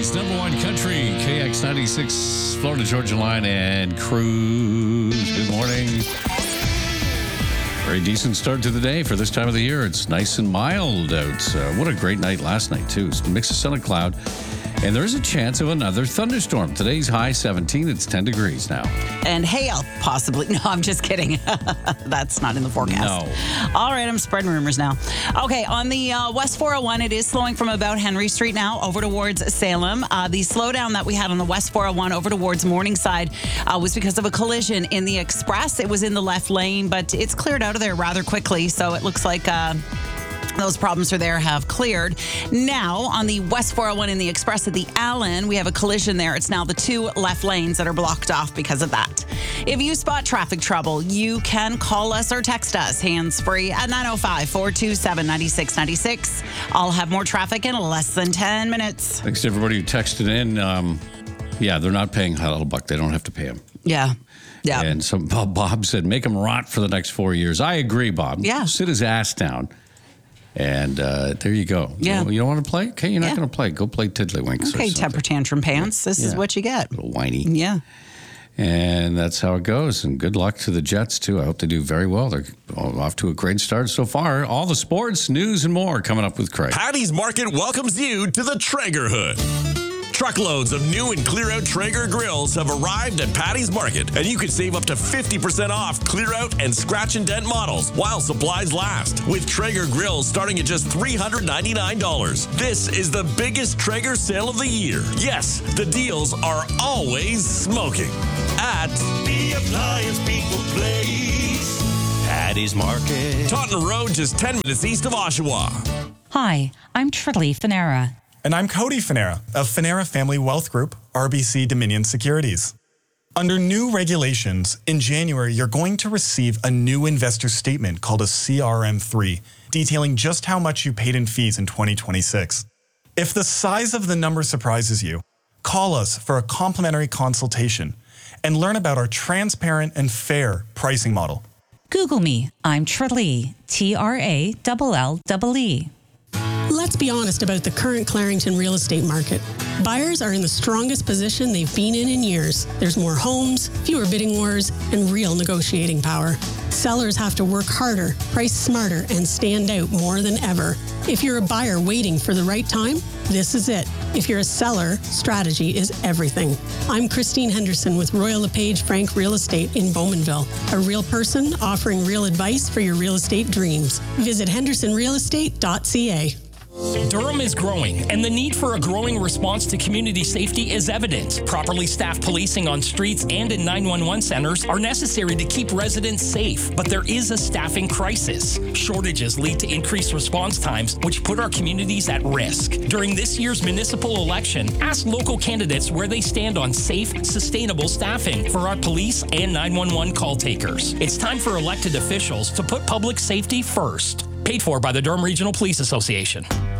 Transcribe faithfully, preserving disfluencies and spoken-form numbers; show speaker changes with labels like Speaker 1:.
Speaker 1: Country's number one country, K X ninety-six, Florida Georgia Line and Cruise. Good morning. Very decent start to the day for this time of the year. It's nice and mild out. Uh, what a great night last night, too. It's a mix of sun and cloud. And there's a chance of another thunderstorm. Today's high seventeen. It's ten degrees now.
Speaker 2: And hail, possibly. No, I'm just kidding. That's not in the forecast.
Speaker 1: No.
Speaker 2: All right, I'm spreading rumors now. Okay, on the uh, West four oh one, it is slowing from about Henry Street now over towards Salem. Uh, the slowdown that we had on the West four oh one over towards Morningside uh, was because of a collision in the Express. It was in the left lane, but it's cleared out of there rather quickly. So it looks like... Uh, Those problems are there have cleared. Now, on the West four oh one in the Express at the Allen, we have a collision there. It's now the two left lanes that are blocked off because of that. If you spot traffic trouble, you can call us or text us hands-free at nine oh five, four two seven, nine six nine six. I'll have more traffic in less than ten minutes.
Speaker 1: Thanks to everybody who texted in. Um, yeah, they're not paying Huddlebuck. They don't have to pay him.
Speaker 2: Yeah. Yeah.
Speaker 1: And some Bob, Bob said, make him rot for the next four years. I agree, Bob.
Speaker 2: Yeah.
Speaker 1: Sit his ass down. And uh, there you go.
Speaker 2: Yeah.
Speaker 1: You don't, you don't want to play? Okay, you're not
Speaker 2: Yeah.
Speaker 1: going to play. Go play Tiddlywinks.
Speaker 2: Okay,
Speaker 1: or
Speaker 2: temper tantrum pants. This
Speaker 1: Yeah.
Speaker 2: is what you get.
Speaker 1: A little whiny.
Speaker 2: Yeah.
Speaker 1: And that's how it goes. And good luck to the Jets, too. I hope they do very well. They're off to a great start so far. All the sports, news, and more coming up with Craig.
Speaker 3: Patty's Market welcomes you to the Traeger Hood. Truckloads of new and clear-out Traeger grills have arrived at Patty's Market, and you can save up to fifty percent off clear-out and scratch and dent models while supplies last. With Traeger grills starting at just three hundred ninety-nine dollars. This is the biggest Traeger sale of the year. Yes, the deals are always smoking. At
Speaker 4: The Appliance People Place, Patty's Market.
Speaker 3: Taunton Road, just ten minutes east of Oshawa.
Speaker 5: Hi, I'm Trilly Finera.
Speaker 6: And I'm Cody Finera of Finera Family Wealth Group, R B C Dominion Securities. Under new regulations, in January, you're going to receive a new investor statement called a C R M three, detailing just how much you paid in fees in twenty twenty-six. If the size of the number surprises you, call us for a complimentary consultation and learn about our transparent and fair pricing model.
Speaker 5: Google me. I'm Trilly, T R A L L E E.
Speaker 7: Let's be honest about the current Clarington real estate market. Buyers are in the strongest position they've been in in years. There's more homes, fewer bidding wars, and real negotiating power. Sellers have to work harder, price smarter, and stand out more than ever. If you're a buyer waiting for the right time, this is it. If you're a seller, strategy is everything. I'm Christine Henderson with Royal LePage Frank Real Estate in Bowmanville, a real person offering real advice for your real estate dreams. Visit henderson real estate dot c a.
Speaker 8: Durham is growing, and the need for a growing response to community safety is evident. Properly staffed policing on streets and in nine one one centers are necessary to keep residents safe, but there is a staffing crisis. Shortages lead to increased response times, which put our communities at risk. During this year's municipal election, ask local candidates where they stand on safe, sustainable staffing for our police and nine one one call takers. It's time for elected officials to put public safety first. Paid for by the Durham Regional Police Association.